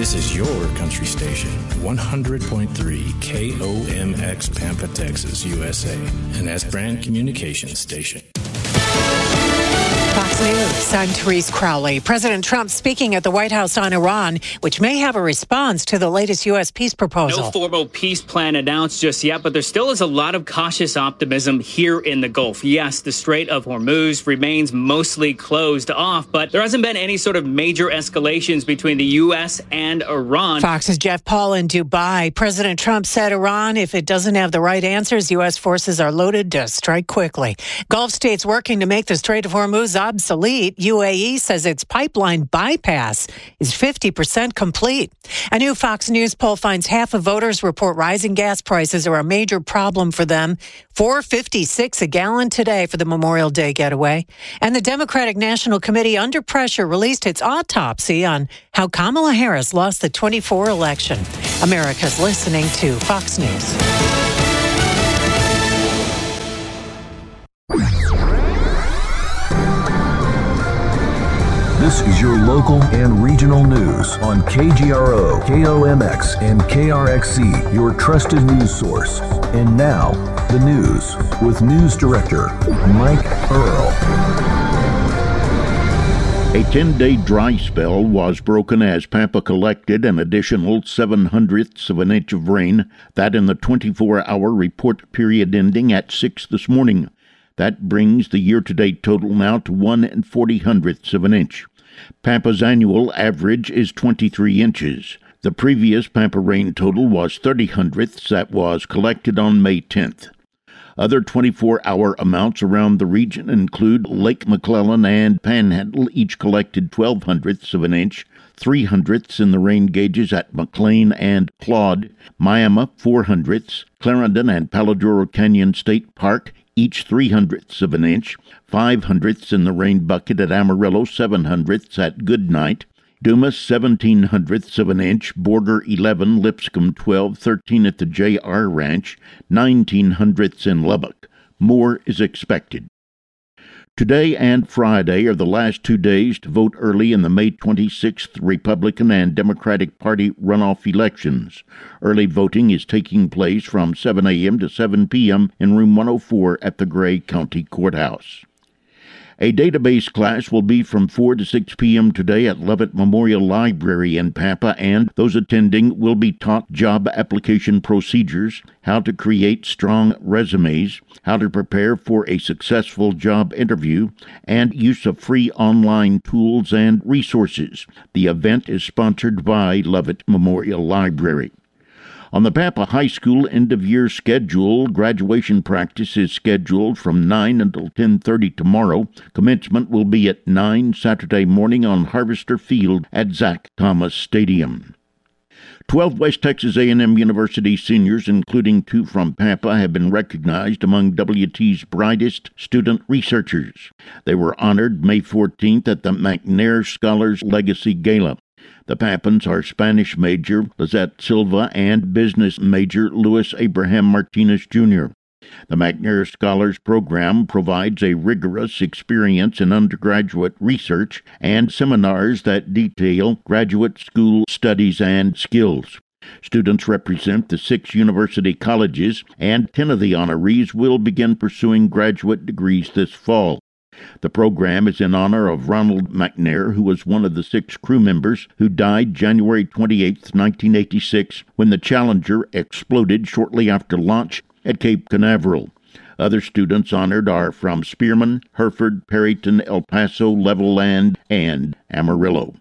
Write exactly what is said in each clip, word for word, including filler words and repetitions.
This is your country station, one hundred point three K O M X Pampa, Texas, U S A, an S brand communications station. Fox News, I'm Therese Crowley. President Trump speaking at the White House on Iran, which may have a response to the latest U S peace proposal. No formal peace plan announced just yet, but there still is a lot of cautious optimism here in the Gulf. Yes, the Strait of Hormuz remains mostly closed off, but there hasn't been any sort of major escalations between the U S and Iran. Fox's Jeff Paul in Dubai. President Trump said Iran, if it doesn't have the right answers, U S forces are loaded to strike quickly. Gulf states working to make the Strait of Hormuz obsolete. U A E says its pipeline bypass is fifty percent complete. A new Fox News poll finds half of voters report rising gas prices are a major problem for them. four dollars and fifty-six cents a gallon today for the Memorial Day getaway. And the Democratic National Committee, under pressure, released its autopsy on how Kamala Harris lost the twenty-four election. America's listening to Fox News. This is your local and regional news on K G R O, K O M X, and K R X C, your trusted news source. And now, the news with News Director Mike Earl. A ten-day dry spell was broken as Pampa collected an additional seven hundredths of an inch of rain, that in the twenty-four hour report period ending at six this morning. That brings the year-to-date total now to one and forty hundredths of an inch. Pampa's annual average is twenty-three inches. The previous Pampa rain total was thirty hundredths that was collected on May tenth. Other twenty-four hour amounts around the region include Lake McClellan and Panhandle, each collected twelve hundredths of an inch, three hundredths in the rain gauges at McLean and Claude, Miami four hundredths, Clarendon and Paladuro Canyon State Park, each three hundredths of an inch, five hundredths in the rain bucket at Amarillo, seven hundredths at Goodnight, Dumas seventeen hundredths of an inch, Border eleven, Lipscomb twelve, thirteen at the J R Ranch, nineteen hundredths in Lubbock. More is expected. Today and Friday are the last two days to vote early in the May twenty-sixth Republican and Democratic Party runoff elections. Early voting is taking place from seven a.m. to seven p.m. in room one oh four at the Gray County Courthouse. A database class will be from four to six p.m. today at Lovett Memorial Library in Pampa, and those attending will be taught job application procedures, how to create strong resumes, how to prepare for a successful job interview, and use of free online tools and resources. The event is sponsored by Lovett Memorial Library. On the Pampa High School end-of-year schedule, graduation practice is scheduled from nine until ten thirty tomorrow. Commencement will be at nine Saturday morning on Harvester Field at Zach Thomas Stadium. Twelve West Texas A and M University seniors, including two from Pampa, have been recognized among W T's brightest student researchers. They were honored May fourteenth at the McNair Scholars Legacy Gala. The Pampans are Spanish major Lizette Silva and business major Luis Abraham Martinez Junior The McNair Scholars Program provides a rigorous experience in undergraduate research and seminars that detail graduate school studies and skills. Students represent the six university colleges, and ten of the honorees will begin pursuing graduate degrees this fall. The program is in honor of Ronald McNair, who was one of the six crew members who died January twenty-eighth, nineteen eighty-six, when the Challenger exploded shortly after launch at Cape Canaveral. Other students honored are from Spearman, Hereford, Perryton, El Paso, Levelland, and Amarillo.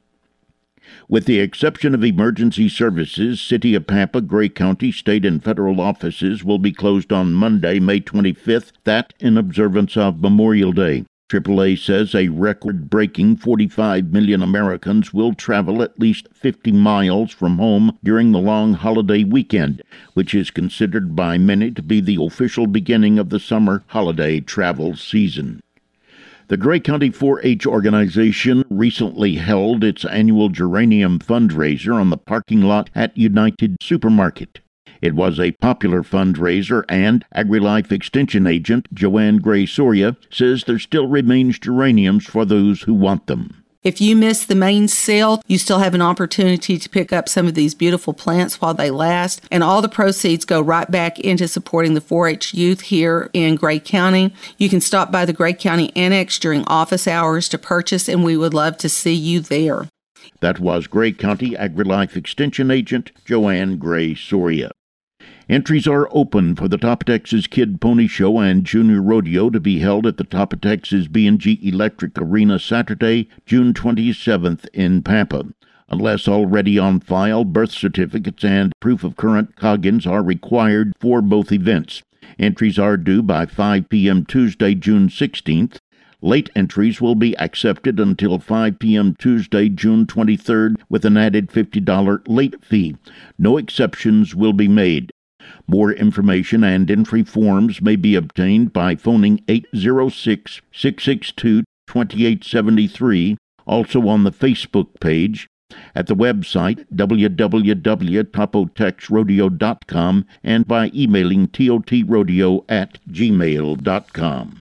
With the exception of emergency services, City of Pampa, Gray County, state and federal offices will be closed on Monday, May twenty-fifth, that in observance of Memorial Day. triple A says a record-breaking forty-five million Americans will travel at least fifty miles from home during the long holiday weekend, which is considered by many to be the official beginning of the summer holiday travel season. The Gray County four H organization recently held its annual geranium fundraiser on the parking lot at United Supermarket. It was a popular fundraiser, and AgriLife Extension agent Joanne Gray Soria says there still remains geraniums for those who want them. If you miss the main sale, you still have an opportunity to pick up some of these beautiful plants while they last, and all the proceeds go right back into supporting the four H youth here in Gray County. You can stop by the Gray County Annex during office hours to purchase, and we would love to see you there. That was Gray County AgriLife Extension Agent Joanne Gray Soria. Entries are open for the Top of Texas Kid Pony Show and Junior Rodeo to be held at the Top of Texas B and G Electric Arena Saturday, June twenty-seventh in Pampa. Unless already on file, birth certificates and proof of current Coggins are required for both events. Entries are due by five p.m. Tuesday, June sixteenth. Late entries will be accepted until five p.m. Tuesday, June twenty-third, with an added fifty dollars late fee. No exceptions will be made. More information and entry forms may be obtained by phoning eight zero six, six six two, two eight seven three, also on the Facebook page, at the website w w w dot top o tex rodeo dot com, and by emailing totrodio at gmail dot com.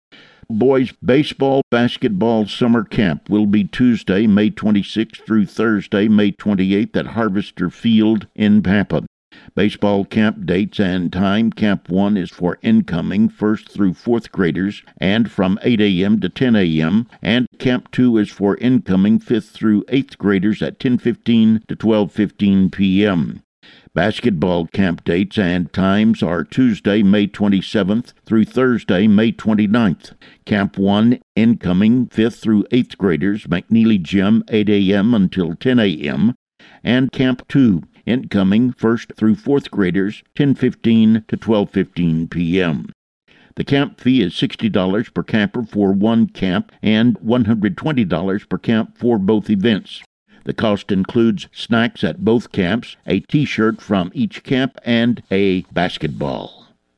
Boys baseball basketball summer camp will be Tuesday, May twenty-sixth through Thursday, May twenty-eighth at Harvester Field in Pampa. Baseball camp dates and time. Camp one is for incoming first through fourth graders and from eight a.m. to ten a.m., and Camp two is for incoming fifth through eighth graders at ten fifteen to twelve fifteen p.m. Basketball camp dates and times are Tuesday, May twenty-seventh through Thursday, May twenty-ninth. Camp one, incoming fifth through eighth graders, McNeely Gym, eight a.m. until ten a.m., and Camp two, incoming first through fourth graders, ten fifteen to twelve fifteen p.m. The camp fee is sixty dollars per camper for one camp and one hundred twenty dollars per camp for both events. The cost includes snacks at both camps, a T-shirt from each camp, and a basketball.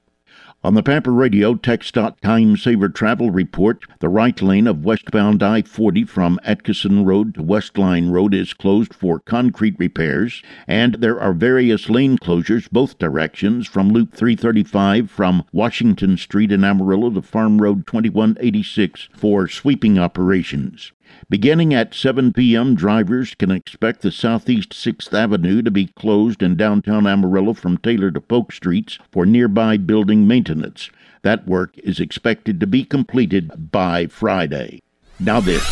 On the Pampa Radio TxDOT Time Saver Travel Report, the right lane of westbound I forty from Atkinson Road to West Line Road is closed for concrete repairs, and there are various lane closures both directions from Loop three thirty-five from Washington Street in Amarillo to Farm Road twenty-one eighty-six for sweeping operations. Beginning at seven p.m., drivers can expect the Southeast sixth Avenue to be closed in downtown Amarillo from Taylor to Polk Streets for nearby building maintenance. That work is expected to be completed by Friday. Now this.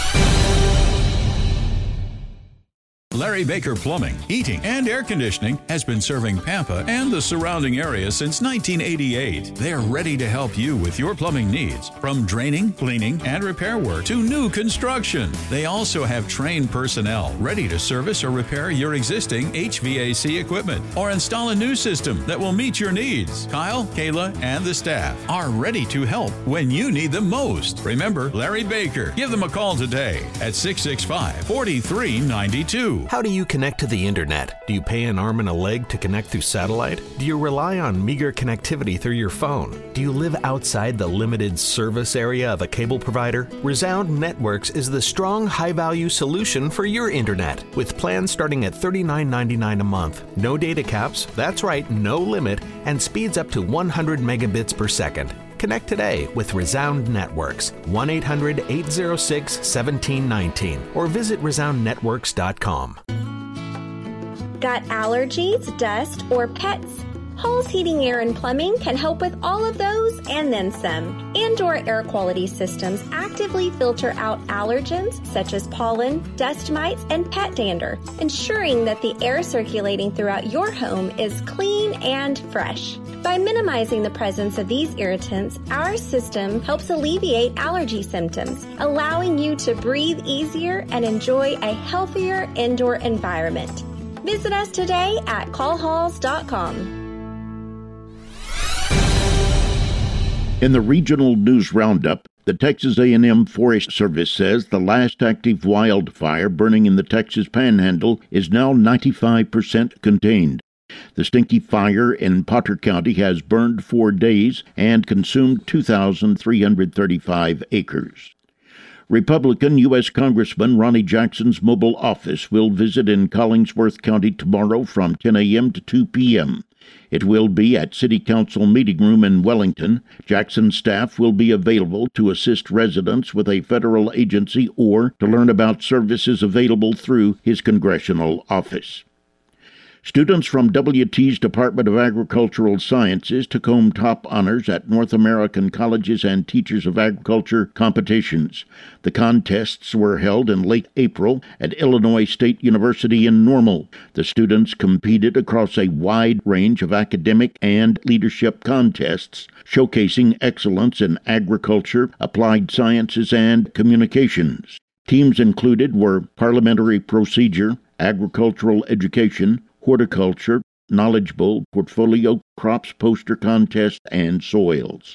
Larry Baker Plumbing, Heating, and Air Conditioning has been serving Pampa and the surrounding area since nineteen eighty-eight. They're ready to help you with your plumbing needs, from draining, cleaning, and repair work to new construction. They also have trained personnel ready to service or repair your existing H V A C equipment or install a new system that will meet your needs. Kyle, Kayla, and the staff are ready to help when you need them most. Remember Larry Baker. Give them a call today at six six five, four three nine two. How do you connect to the internet? Do you pay an arm and a leg to connect through satellite? Do you rely on meager connectivity through your phone? Do you live outside the limited service area of a cable provider? Resound Networks is the strong, high-value solution for your internet, with plans starting at thirty-nine ninety-nine a month. No data caps, that's right, no limit, and speeds up to one hundred megabits per second. Connect today with Resound Networks, one eight hundred, eight oh six, one seven one nine, or visit resound networks dot com. Got allergies, dust, or pets? Halls Heating, Air, and Plumbing can help with all of those and then some. Indoor air quality systems actively filter out allergens such as pollen, dust mites, and pet dander, ensuring that the air circulating throughout your home is clean and fresh. By minimizing the presence of these irritants, our system helps alleviate allergy symptoms, allowing you to breathe easier and enjoy a healthier indoor environment. Visit us today at call halls dot com. In the regional news roundup, the Texas A and M Forest Service says the last active wildfire burning in the Texas Panhandle is now ninety-five percent contained. The Stinky Fire in Potter County has burned four days and consumed two thousand three hundred thirty-five acres. Republican U S Congressman Ronnie Jackson's mobile office will visit in Collingsworth County tomorrow from ten a.m. to two p.m. It will be at City Council Meeting Room in Wellington. Jackson's staff will be available to assist residents with a federal agency or to learn about services available through his congressional office. Students from W T's Department of Agricultural Sciences took home top honors at North American Colleges and Teachers of Agriculture competitions. The contests were held in late April at Illinois State University in Normal. The students competed across a wide range of academic and leadership contests, showcasing excellence in agriculture, applied sciences, and communications. Teams included were parliamentary procedure, agricultural education, horticulture, knowledge bowl, portfolio, crops poster contest, and soils.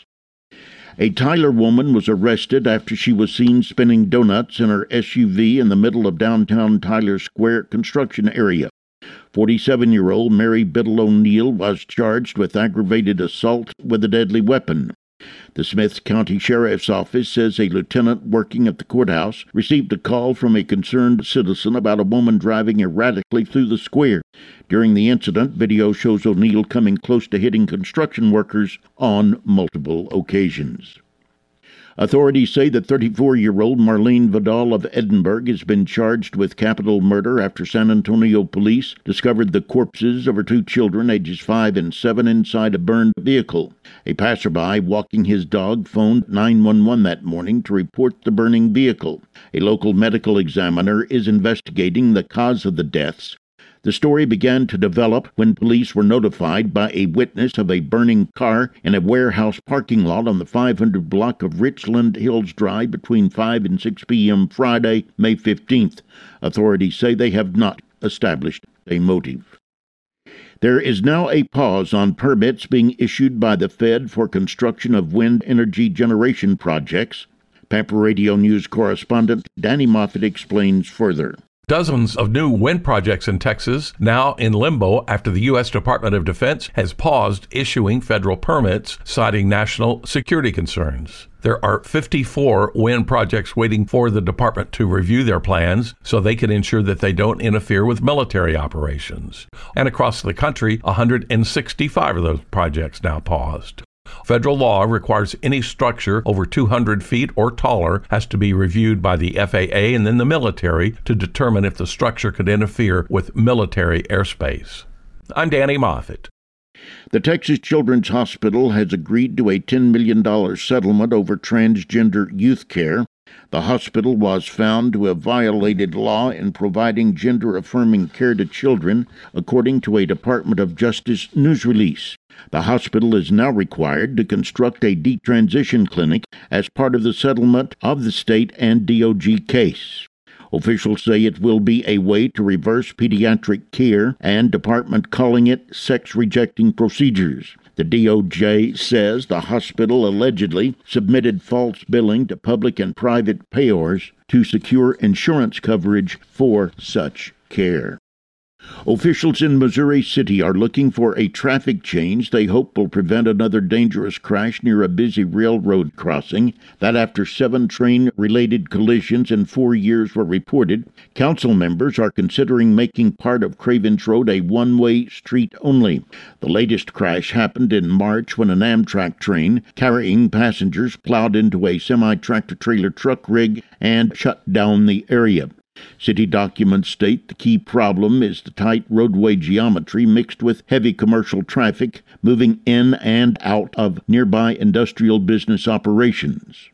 A Tyler woman was arrested after she was seen spinning donuts in her S U V in the middle of downtown Tyler Square construction area. forty-seven-year-old Mary Biddle O'Neill was charged with aggravated assault with a deadly weapon. The Smith County Sheriff's Office says a lieutenant working at the courthouse received a call from a concerned citizen about a woman driving erratically through the square. During the incident, video shows O'Neill coming close to hitting construction workers on multiple occasions. Authorities say that thirty-four-year-old Marlene Vidal of Edinburgh has been charged with capital murder after San Antonio police discovered the corpses of her two children, ages five and seven, inside a burned vehicle. A passerby walking his dog phoned nine one one that morning to report the burning vehicle. A local medical examiner is investigating the cause of the deaths. The story began to develop when police were notified by a witness of a burning car in a warehouse parking lot on the five hundred block of Richland Hills Drive between five and six p.m. Friday, May fifteenth. Authorities say they have not established a motive. There is now a pause on permits being issued by the Fed for construction of wind energy generation projects. Pampa Radio News correspondent Danny Moffett explains further. Dozens of new wind projects in Texas now in limbo after the U S Department of Defense has paused issuing federal permits, citing national security concerns. There are fifty-four wind projects waiting for the department to review their plans so they can ensure that they don't interfere with military operations. And across the country, one hundred sixty-five of those projects now paused. Federal law requires any structure over two hundred feet or taller has to be reviewed by the F A A and then the military to determine if the structure could interfere with military airspace. I'm Danny Moffett. The Texas Children's Hospital has agreed to a ten million dollars settlement over transgender youth care. The hospital was found to have violated law in providing gender-affirming care to children, according to a Department of Justice news release. The hospital is now required to construct a detransition clinic as part of the settlement of the state and D O G case. Officials say it will be a way to reverse pediatric care and department calling it sex-rejecting procedures. The D O J says the hospital allegedly submitted false billing to public and private payors to secure insurance coverage for such care. Officials in Missouri City are looking for a traffic change they hope will prevent another dangerous crash near a busy railroad crossing. That after seven train-related collisions in four years were reported, council members are considering making part of Cravens Road a one-way street only. The latest crash happened in March when an Amtrak train carrying passengers plowed into a semi-tractor-trailer truck rig and shut down the area. City documents state the key problem is the tight roadway geometry mixed with heavy commercial traffic moving in and out of nearby industrial business operations.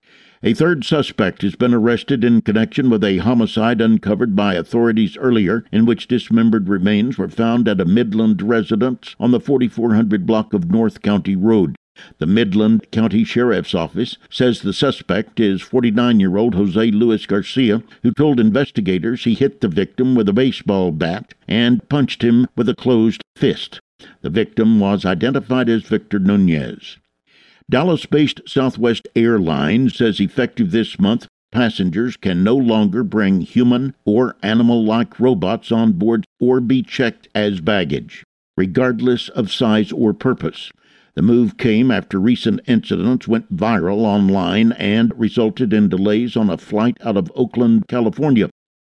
A third suspect has been arrested in connection with a homicide uncovered by authorities earlier, in which dismembered remains were found at a Midland residence on the forty-four hundred block of North County Road. The Midland County Sheriff's Office says the suspect is forty-nine-year-old Jose Luis Garcia, who told investigators he hit the victim with a baseball bat and punched him with a closed fist. The victim was identified as Victor Nunez. Dallas-based Southwest Airlines says effective this month, passengers can no longer bring human or animal-like robots on board or be checked as baggage, regardless of size or purpose. The move came after recent incidents went viral online and resulted in delays on a flight out of Oakland, California.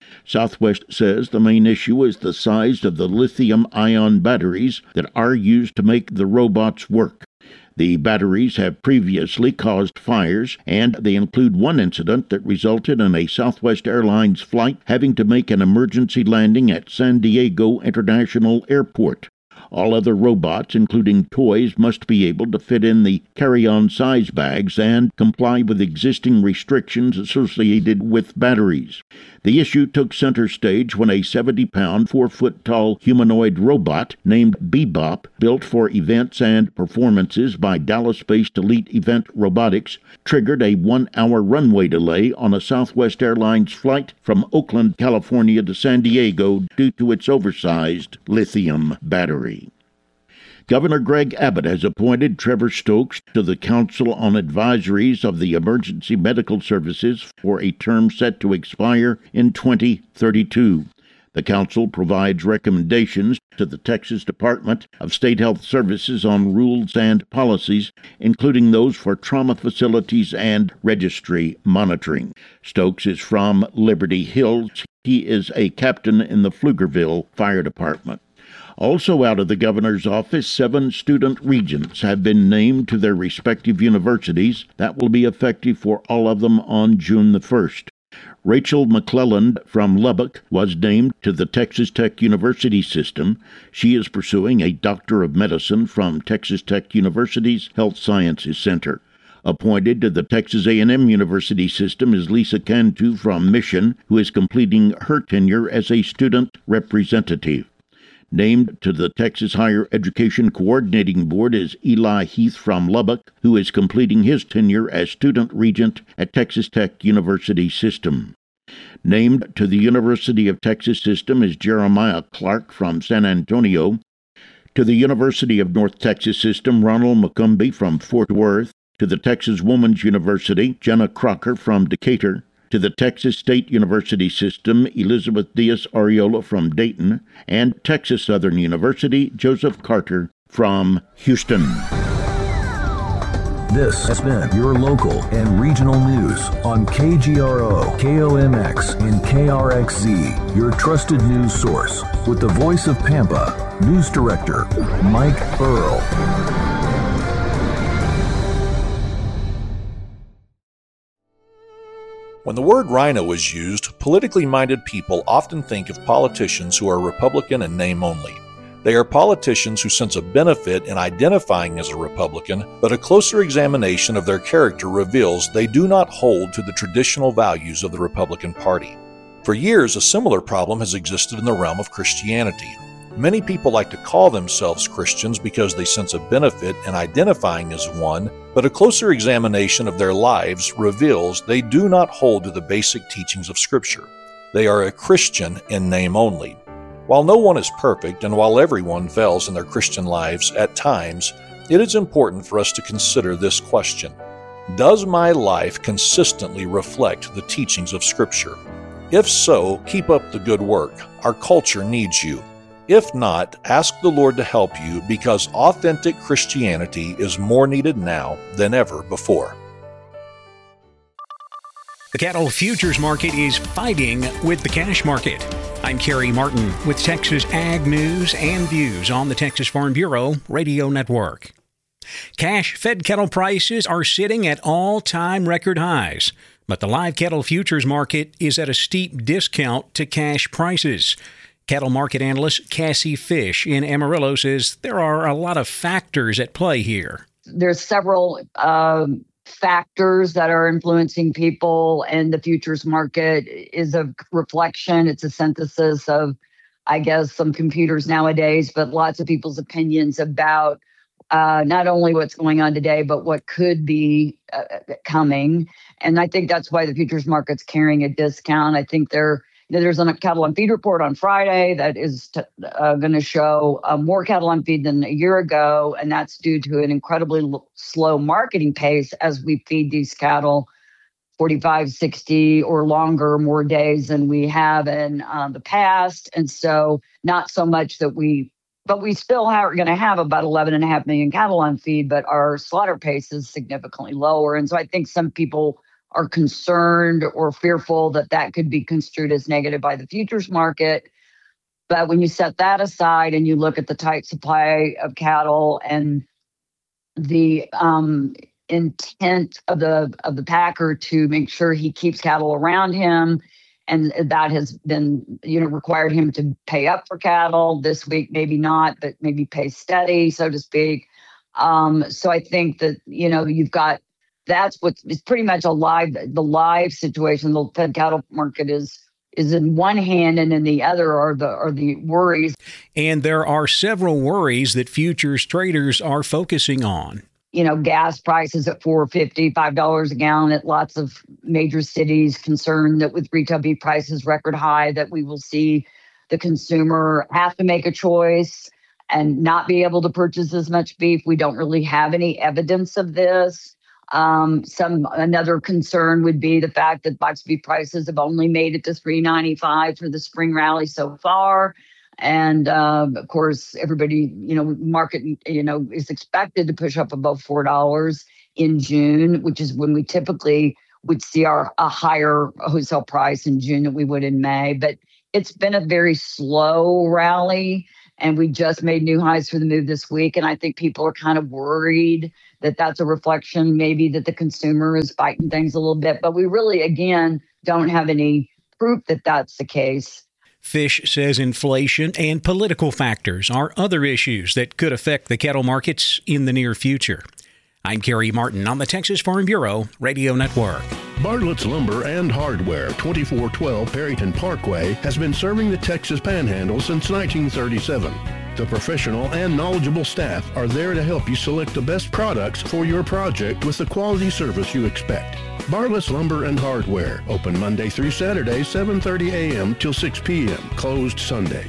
Southwest says the main issue is the size of the lithium-ion batteries that are used to make the robots work. The batteries have previously caused fires, and they include one incident that resulted in a Southwest Airlines flight having to make an emergency landing at San Diego International Airport. All other robots, including toys, must be able to fit in the carry-on size bags and comply with existing restrictions associated with batteries. The issue took center stage when a seventy-pound, four-foot-tall humanoid robot named Bebop, built for events and performances by Dallas-based Elite Event Robotics, triggered a one-hour runway delay on a Southwest Airlines flight from Oakland, California to San Diego due to its oversized lithium battery. Governor Greg Abbott has appointed Trevor Stokes to the Council on Advisories of the Emergency Medical Services for a term set to expire in twenty thirty-two. The council provides recommendations to the Texas Department of State Health Services on rules and policies, including those for trauma facilities and registry monitoring. Stokes is from Liberty Hills. He is a captain in the Pflugerville Fire Department. Also out of the governor's office, seven student regents have been named to their respective universities. That will be effective for all of them on June the first. Rachel McClelland from Lubbock was named to the Texas Tech University system. She is pursuing a Doctor of Medicine from Texas Tech University's Health Sciences Center. Appointed to the Texas A and M University system is Lisa Cantu from Mission, who is completing her tenure as a student representative. Named to the Texas Higher Education Coordinating Board is Eli Heath from Lubbock, who is completing his tenure as student regent at Texas Tech University System. Named to the University of Texas System is Jeremiah Clark from San Antonio. To the University of North Texas System, Ronald McCumbee from Fort Worth. To the Texas Woman's University, Jenna Crocker from Decatur. To the Texas State University System, Elizabeth Diaz-Arreola from Dayton, and Texas Southern University, Joseph Carter from Houston. This has been your local and regional news on K G R O, K O M X, and K R X Z, your trusted news source, with the voice of Pampa, News Director Mike Earl. When the word rhino is used, politically minded people often think of politicians who are Republican in name only. They are politicians who sense a benefit in identifying as a Republican, but a closer examination of their character reveals they do not hold to the traditional values of the Republican Party. For years, a similar problem has existed in the realm of Christianity. Many people like to call themselves Christians because they sense a benefit in identifying as one, but a closer examination of their lives reveals they do not hold to the basic teachings of Scripture. They are a Christian in name only. While no one is perfect, and while everyone fails in their Christian lives at times, it is important for us to consider this question. Does my life consistently reflect the teachings of Scripture? If so, keep up the good work. Our culture needs you. If not, ask the Lord to help you, because authentic Christianity is more needed now than ever before. The cattle futures market is fighting with the cash market. I'm Kerry Martin with Texas Ag News and Views on the Texas Farm Bureau Radio Network. Cash-fed cattle prices are sitting at all-time record highs, but the live cattle futures market is at a steep discount to cash prices. Cattle market analyst Cassie Fish in Amarillo says there are a lot of factors at play here. There's several um, factors that are influencing people, and the futures market is a reflection. It's a synthesis of, I guess, some computers nowadays, but lots of people's opinions about uh, not only what's going on today, but what could be uh, coming. And I think that's why the futures market's carrying a discount. I think they're There's a cattle on feed report on Friday that is t- uh, going to show uh, more cattle on feed than a year ago, and that's due to an incredibly l- slow marketing pace as we feed these cattle forty-five, sixty or longer, more days than we have in uh, the past. And so not so much that we, but we still are going to have about eleven and a half million cattle on feed, but our slaughter pace is significantly lower. And so I think some people are concerned or fearful that that could be construed as negative by the futures market. But when you set that aside and you look at the tight supply of cattle and the um, intent of the of the packer to make sure he keeps cattle around him, and that has been, you know, required him to pay up for cattle this week, maybe not, but maybe pay steady, so to speak. Um, so I think that, you know, you've got, that's what's, it's pretty much a live, the live situation. The fed cattle market is is in one hand, and in the other are the are the worries. And there are several worries that futures traders are focusing on. You know, gas prices at four fifty, five dollars a gallon at lots of major cities, concerned that with retail beef prices record high, that we will see the consumer have to make a choice and not be able to purchase as much beef. We don't really have any evidence of this. Um, some another concern would be the fact that box beef prices have only made it to three ninety-five for the spring rally so far. And uh, of course, everybody, you know, market, you know, is expected to push up above four dollars in June, which is when we typically would see our a higher wholesale price in June than we would in May. But it's been a very slow rally, and we just made new highs for the move this week. And I think people are kind of worried that that's a reflection, maybe that the consumer is fighting things a little bit. But we really, again, don't have any proof that that's the case. Fish says inflation and political factors are other issues that could affect the cattle markets in the near future. I'm Kerry Martin on the Texas Farm Bureau Radio Network. Bartlett's Lumber and Hardware, twenty-four twelve Perryton Parkway, has been serving the Texas Panhandle since nineteen thirty-seven. The professional and knowledgeable staff are there to help you select the best products for your project with the quality service you expect. Bartlett's Lumber and Hardware, open Monday through Saturday, seven thirty a.m. till six p.m., closed Sunday.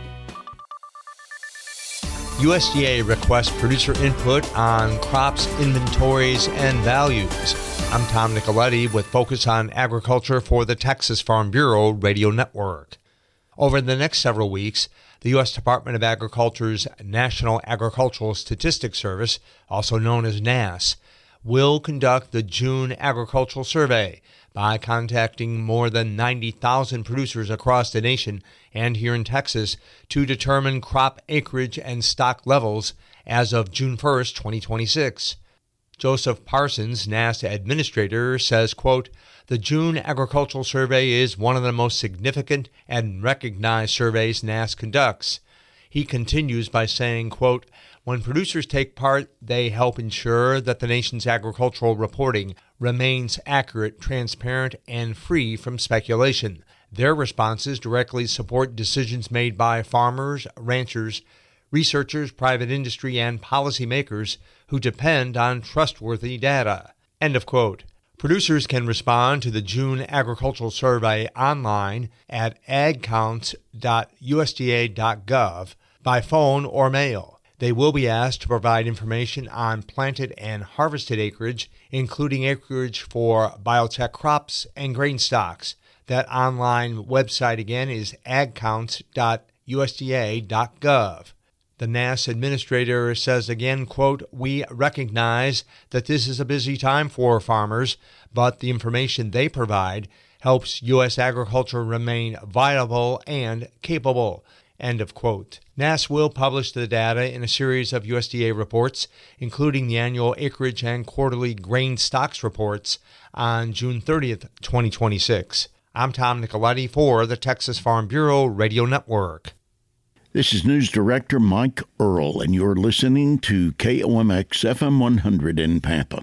U S D A requests producer input on crops, inventories, and values. I'm Tom Nicoletti with Focus on Agriculture for the Texas Farm Bureau Radio Network. Over the next several weeks, the U S Department of Agriculture's National Agricultural Statistics Service, also known as N A S, will conduct the June Agricultural Survey by contacting more than ninety thousand producers across the nation and here in Texas to determine crop acreage and stock levels as of June first, twenty twenty-six. Joseph Parsons, N A S administrator, says, quote, "The June Agricultural Survey is one of the most significant and recognized surveys N A S conducts." He continues by saying, quote, "When producers take part, they help ensure that the nation's agricultural reporting remains accurate, transparent, and free from speculation. Their responses directly support decisions made by farmers, ranchers, researchers, private industry, and policymakers who depend on trustworthy data." End of quote. Producers can respond to the June Agricultural Survey online at ag counts dot U S D A dot gov by phone or mail. They will be asked to provide information on planted and harvested acreage, including acreage for biotech crops and grain stocks. That online website again is ag counts dot U S D A dot gov. The N A S administrator says again, quote, "We recognize that this is a busy time for farmers, but the information they provide helps U S agriculture remain viable and capable." End of quote. N A S will publish the data in a series of U S D A reports, including the annual acreage and quarterly grain stocks reports on June thirtieth, twenty twenty-six. I'm Tom Nicoletti for the Texas Farm Bureau Radio Network. This is News Director Mike Earl, and you're listening to K O M X F M one hundred in Pampa.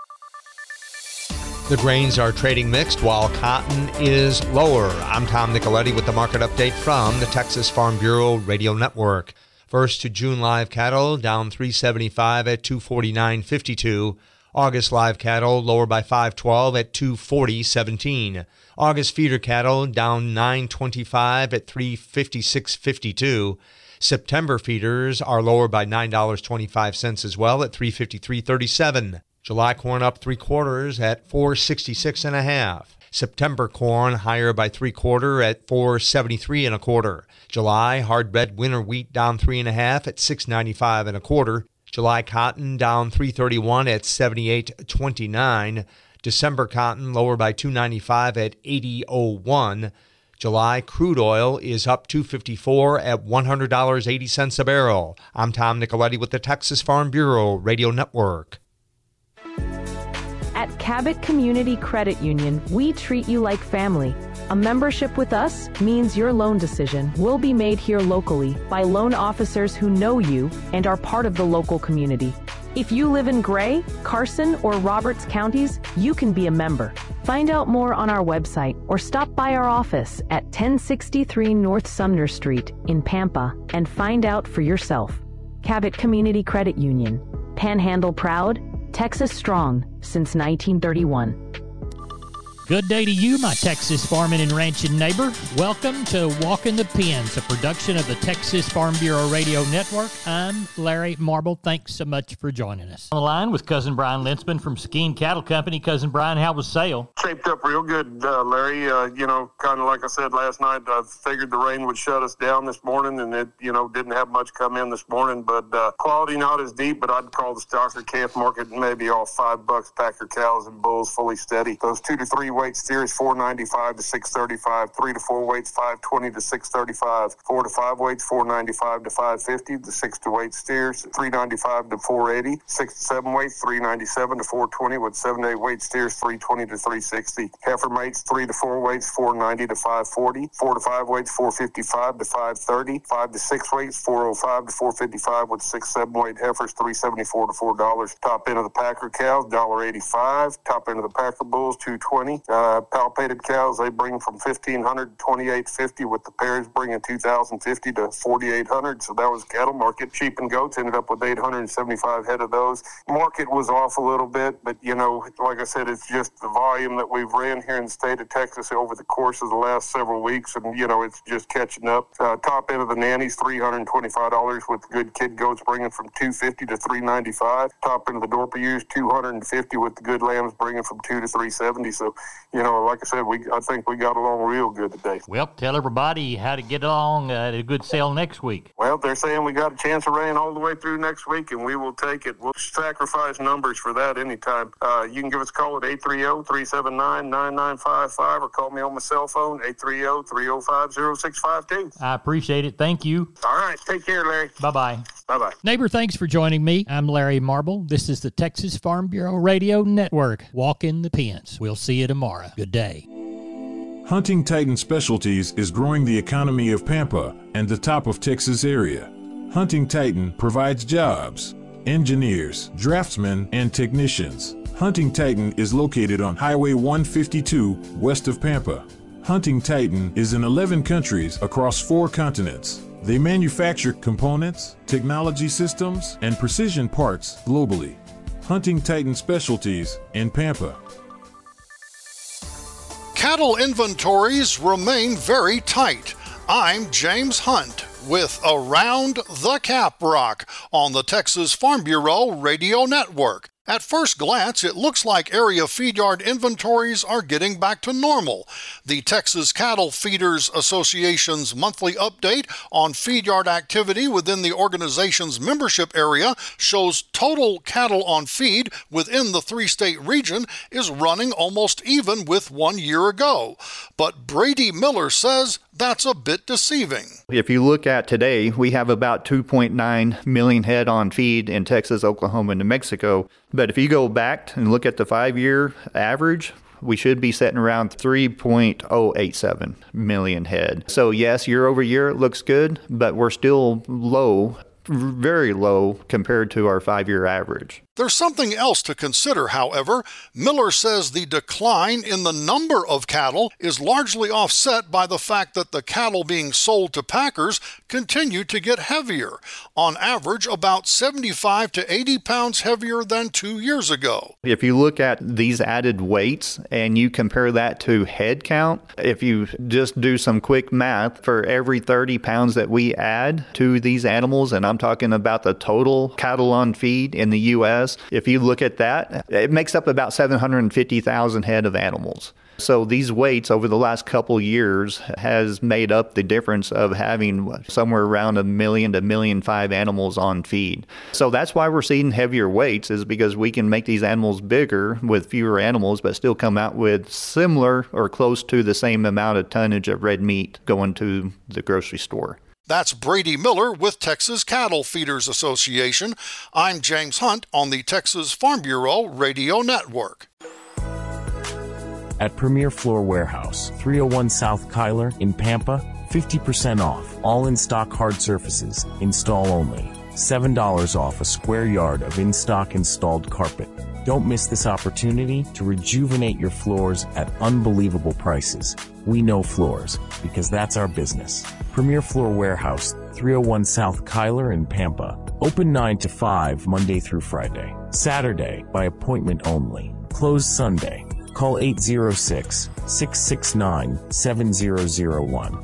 The grains are trading mixed while cotton is lower. I'm Tom Nicoletti with the market update from the Texas Farm Bureau Radio Network. First to June live cattle down three seventy-five at two forty-nine fifty-two. August live cattle lower by five twelve at two forty seventeen. August feeder cattle down nine twenty-five at three fifty-six fifty-two. September feeders are lower by nine dollars and twenty-five cents as well at three fifty-three thirty-seven. July corn up three quarters at four sixty-six and a half. September corn higher by three quarter at four seventy-three and a quarter. July hard red winter wheat down three and a half at six ninety-five and a quarter. July cotton down three thirty-one at seventy-eight twenty-nine. December cotton lower by two ninety-five at eighty oh one. July crude oil is up two fifty-four at one hundred dollars and eighty cents a barrel. I'm Tom Nicoletti with the Texas Farm Bureau Radio Network. At Cabot Community Credit Union, we treat you like family. A membership with us means your loan decision will be made here locally by loan officers who know you and are part of the local community. If you live in Gray, Carson, or Roberts counties, you can be a member. Find out more on our website or stop by our office at ten sixty-three North Sumner Street in Pampa and find out for yourself. Cabot Community Credit Union. Panhandle proud, Texas strong since nineteen thirty-one. Good day to you, my Texas farming and ranching neighbor. Welcome to Walking the Pens, a production of the Texas Farm Bureau Radio Network. I'm Larry Marble. Thanks so much for joining us. On the line with Cousin Brian Linsman from Skeen Cattle Company. Cousin Brian, how was sale? Shaped up real good, uh, Larry. Uh, you know, kind of like I said last night, I figured the rain would shut us down this morning, and it, you know, didn't have much come in this morning. But uh, quality not as deep, but I'd call the stocker calf market maybe all five bucks. Packer cows and bulls fully steady. Those two to three weight steers four ninety-five to six thirty-five, three to four weights five twenty to six thirty-five, four to five weights four ninety-five to five fifty, the six to eight steers three ninety-five to four eighty, six to seven weights three ninety-seven to four twenty, with seven to eight weight steers three twenty to three sixty, heifer mates three to four weights four ninety to five forty, four to five weights four fifty-five to five thirty, five to six weights four oh five to four fifty-five, with six seven weight heifers three seventy-four to four dollars. Top end of the Packer cows one eighty-five, top end of the Packer bulls two twenty. Uh, palpated cows, they bring from fifteen hundred to twenty-eight fifty, with the pairs bringing two thousand fifty to forty-eight hundred. So that was cattle market. Sheep and goats ended up with eight hundred seventy-five head of those. Market was off a little bit, but you know, like I said, it's just the volume that we've ran here in the state of Texas over the course of the last several weeks, and you know, it's just catching up. Uh, top end of the nannies three hundred twenty-five dollars, with the good kid goats bringing from two fifty to three ninety-five. Top end of the Dorper ewes two hundred fifty, with the good lambs bringing from two to three seventy. So you know, like I said, we I think we got along real good today. Well, tell everybody how to get along at a good sale next week. Well, they're saying we got a chance of rain all the way through next week, and we will take it. We'll sacrifice numbers for that anytime. Uh, you can give us a call at eight three zero, three seven nine, nine nine five five or call me on my cell phone, eight three zero, three zero five, zero six five two. I appreciate it. Thank you. All right. Take care, Larry. Bye-bye. Bye-bye. Neighbor, thanks for joining me. I'm Larry Marble. This is the Texas Farm Bureau Radio Network. Walk in the pens. We'll see you tomorrow. Good day. Hunting Titan Specialties is growing the economy of Pampa and the top of Texas area. Hunting Titan provides jobs, engineers, draftsmen, and technicians. Hunting Titan is located on Highway one fifty-two west of Pampa. Hunting Titan is in eleven countries across four continents. They manufacture components, technology systems, and precision parts globally. Hunting Titan Specialties in Pampa. Cattle inventories remain very tight. I'm James Hunt with Around the Caprock on the Texas Farm Bureau Radio Network. At first glance, it looks like area feedyard inventories are getting back to normal. The Texas Cattle Feeders Association's monthly update on feedyard activity within the organization's membership area shows total cattle on feed within the three-state region is running almost even with one year ago. But Brady Miller says that's a bit deceiving. If you look at today, we have about two point nine million head on feed in Texas, Oklahoma, and New Mexico. But if you go back and look at the five-year average, we should be sitting around three point oh eight seven million head. So yes, year over year it looks good, but we're still low, very low compared to our five-year average. There's something else to consider, however. Miller says the decline in the number of cattle is largely offset by the fact that the cattle being sold to packers continue to get heavier, on average about seventy-five to eighty pounds heavier than two years ago. If you look at these added weights and you compare that to head count, if you just do some quick math, for every thirty pounds that we add to these animals, and I'm talking about the total cattle on feed in the U S, if you look at that, it makes up about seven hundred fifty thousand head of animals. So these weights over the last couple years has made up the difference of having somewhere around a million to million five animals on feed. So that's why we're seeing heavier weights, is because we can make these animals bigger with fewer animals, but still come out with similar or close to the same amount of tonnage of red meat going to the grocery store. That's Brady Miller with Texas Cattle Feeders Association. I'm James Hunt on the Texas Farm Bureau Radio Network. At Premier Floor Warehouse, three oh one South Kyler in Pampa, fifty percent off. All in-stock hard surfaces, install only. seven dollars off a square yard of in-stock installed carpet. Don't miss this opportunity to rejuvenate your floors at unbelievable prices. We know floors, because that's our business. Premier Floor Warehouse, three oh one South Kyler in Pampa. Open nine to five Monday through Friday. Saturday, by appointment only. Closed Sunday. Call eight oh six, six six nine, seven zero zero one.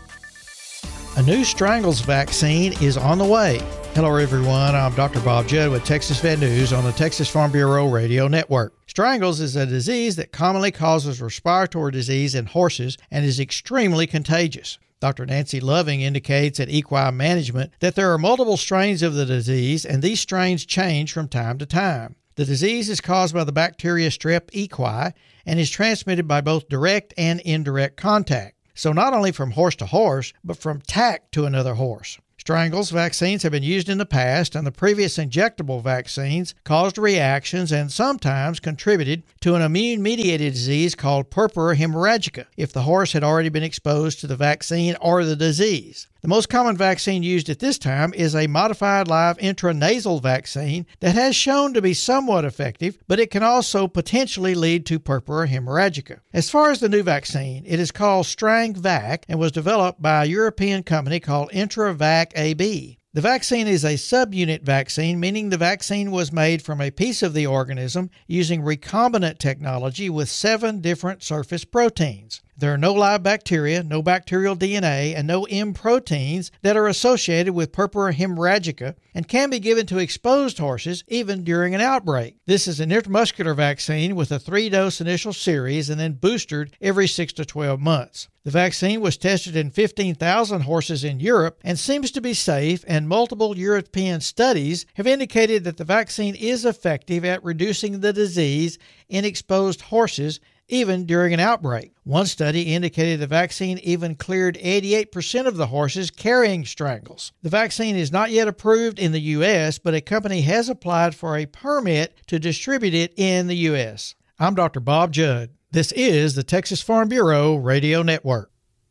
A new strangles vaccine is on the way. Hello everyone, I'm Doctor Bob Judd with Texas Vet News on the Texas Farm Bureau Radio Network. Strangles is a disease that commonly causes respiratory disease in horses and is extremely contagious. Doctor Nancy Loving indicates at Equine Management that there are multiple strains of the disease and these strains change from time to time. The disease is caused by the bacteria Strep equi and is transmitted by both direct and indirect contact. So not only from horse to horse, but from tack to another horse. Strangles vaccines have been used in the past, and the previous injectable vaccines caused reactions and sometimes contributed to an immune-mediated disease called purpura hemorrhagica if the horse had already been exposed to the vaccine or the disease. The most common vaccine used at this time is a modified live intranasal vaccine that has shown to be somewhat effective, but it can also potentially lead to purpura hemorrhagica. As far as the new vaccine, it is called StrangVac and was developed by a European company called IntraVac A B. The vaccine is a subunit vaccine, meaning the vaccine was made from a piece of the organism using recombinant technology with seven different surface proteins. There are no live bacteria, no bacterial D N A, and no M proteins that are associated with purpura hemorrhagica and can be given to exposed horses even during an outbreak. This is an intramuscular vaccine with a three-dose initial series and then boosted every six to twelve months. The vaccine was tested in fifteen thousand horses in Europe and seems to be safe, and multiple European studies have indicated that the vaccine is effective at reducing the disease in exposed horses even during an outbreak. One study indicated the vaccine even cleared eighty-eight percent of the horses carrying strangles. The vaccine is not yet approved in the U S, but a company has applied for a permit to distribute it in the U S. I'm Doctor Bob Judd. This is the Texas Farm Bureau Radio Network.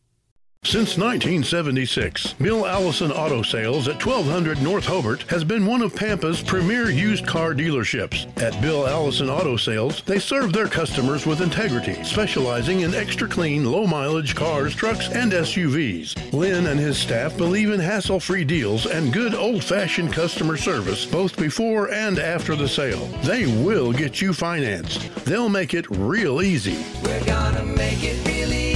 Since nineteen seventy-six, Bill Allison Auto Sales at twelve hundred North Hobart has been one of Pampa's premier used car dealerships. At Bill Allison Auto Sales, they serve their customers with integrity, specializing in extra clean, low-mileage cars, trucks, and S U Vs. Lynn and his staff believe in hassle-free deals and good old-fashioned customer service, both before and after the sale. They will get you financed. They'll make it real easy. We're gonna make it real easy.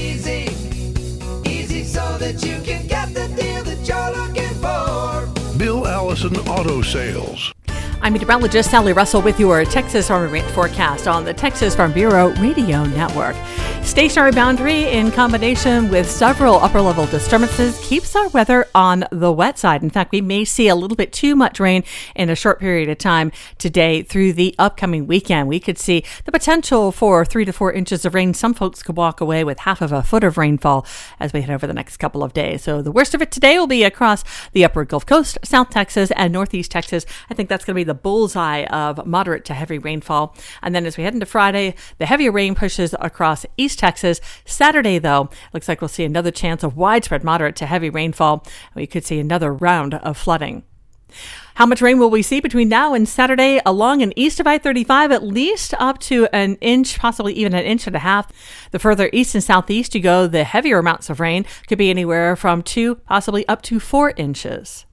So that you can get the deal that you're looking for. Bill Allison Auto Sales. I'm meteorologist Sally Russell with your Texas Farm Rate forecast on the Texas Farm Bureau Radio Network. Stationary boundary in combination with several upper-level disturbances keeps our weather on the wet side. In fact, we may see a little bit too much rain in a short period of time today through the upcoming weekend. We could see the potential for three to four inches of rain. Some folks could walk away with half of a foot of rainfall as we head over the next couple of days. So the worst of it today will be across the upper Gulf Coast, South Texas, and Northeast Texas. I think that's going to be the bullseye of moderate to heavy rainfall. And then as we head into Friday, the heavier rain pushes across East Texas. Saturday, though, looks like we'll see another chance of widespread moderate to heavy rainfall. We could see another round of flooding. How much rain will we see between now and Saturday along and east of I thirty-five? At least up to an inch, possibly even an inch and a half. The further east and southeast you go, the heavier amounts of rain could be anywhere from two, possibly up to four inches.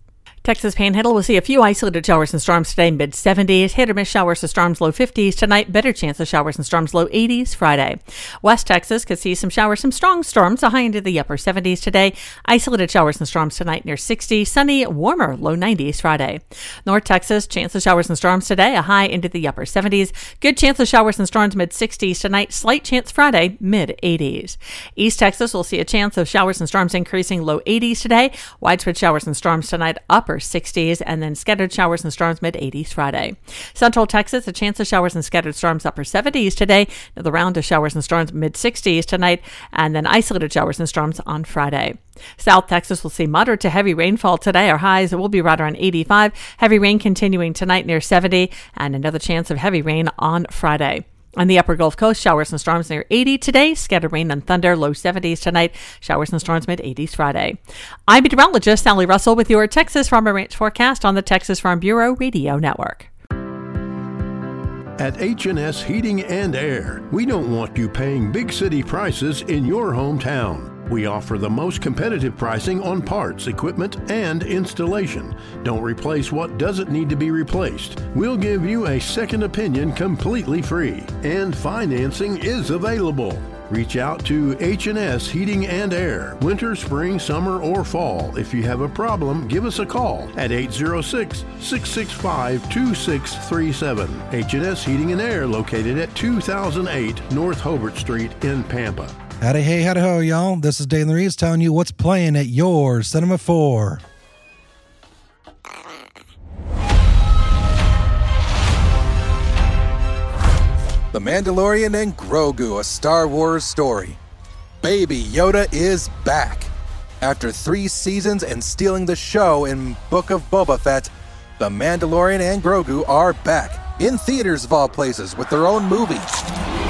Texas Panhandle will see a few isolated showers and storms today, mid seventies. Hit or miss showers and storms, low fifties. Tonight, better chance of showers and storms, low eighties. Friday. West Texas could see some showers, some strong storms, a high into the upper seventies today. Isolated showers and storms tonight near sixty. Sunny, warmer, low nineties Friday. North Texas, chance of showers and storms today, a high into the upper seventies. Good chance of showers and storms, mid sixties tonight. Slight chance Friday, mid eighties. East Texas will see a chance of showers and storms increasing, low eighties today. Widespread showers and storms tonight, upper sixties, and then scattered showers and storms mid eighties Friday. Central Texas, a chance of showers and scattered storms upper seventies today. The round of showers and storms mid sixties tonight, and then isolated showers and storms on Friday. South Texas will see moderate to heavy rainfall today. Our highs will be right around eighty-five. Heavy rain continuing tonight near seventy, and another chance of heavy rain on Friday. On the upper Gulf Coast, showers and storms near eighty today. Scattered rain and thunder, low seventies tonight. Showers and storms mid eighties Friday. I'm meteorologist Sally Russell with your Texas Farm and Ranch forecast on the Texas Farm Bureau Radio Network. At H and S Heating and Air, we don't want you paying big city prices in your hometown. We offer the most competitive pricing on parts, equipment, and installation. Don't replace what doesn't need to be replaced. We'll give you a second opinion completely free, and financing is available. Reach out to H and S Heating and Air, winter, spring, summer, or fall. If you have a problem, give us a call at eight zero six, six six five, two six three seven. H and S Heating and Air, located at two thousand eight North Hobart Street in Pampa. Howdy, hey, howdy, ho, y'all. This is Dane Reeves telling you what's playing at your Cinema four. The Mandalorian and Grogu, a Star Wars story. Baby Yoda is back. After three seasons and stealing the show in Book of Boba Fett, The Mandalorian and Grogu are back, in theaters of all places, with their own movie.